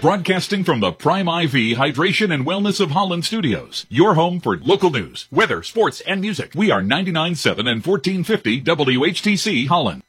broadcasting from the Prime IV Hydration and Wellness of Holland Studios, your home for local news, weather, sports, and music. We are 99.7 and 1450 WHTC Holland.